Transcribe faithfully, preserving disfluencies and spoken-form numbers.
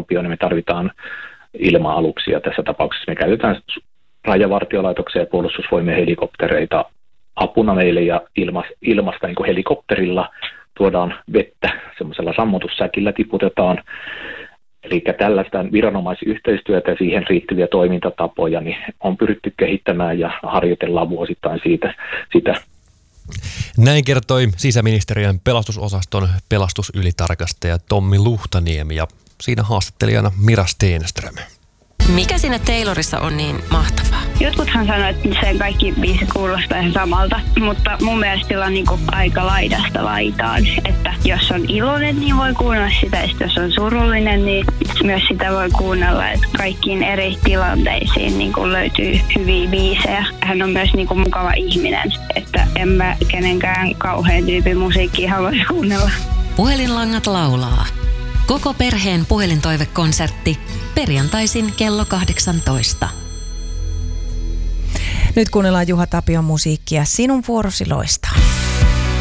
isompia, niin me tarvitaan ilma-aluksia. Tässä tapauksessa me käytetään Rajavartiolaitoksen ja Puolustusvoimien helikoptereita apuna meille, ja ilma, ilmasta niin kuin helikopterilla tuodaan vettä, semmoisella sammutussäkillä tiputetaan. Eli tällaista viranomaisyhteistyötä ja siihen riittäviä toimintatapoja niin on pyritty kehittämään ja harjoitellaan vuosittain siitä, sitä. Näin kertoi sisäministeriön pelastusosaston pelastusylitarkastaja Tommi Luhtaniemi ja siinä haastattelijana Mira Stenström. Mikä siinä Taylorissa on niin mahtavaa? Jotkuthan sanoo, että sen kaikki biisit kuulostaa ihan samalta, mutta mun mielestä sillä on niinku aika laidasta laitaan. Että jos on iloinen, niin voi kuunnella sitä, ja jos on surullinen, niin myös sitä voi kuunnella. Että kaikkiin eri tilanteisiin niinku löytyy hyviä biisejä. Hän on myös niinku mukava ihminen, että en mä kenenkään kauhean tyypin musiikkia haluaisi kuunnella. Puhelinlangat laulaa. Koko perheen puhelintoivekonsertti perjantaisin kello kahdeksantoista. Nyt kuunnellaan Juha Tapion musiikkia. Sinun vuorosi loistaa.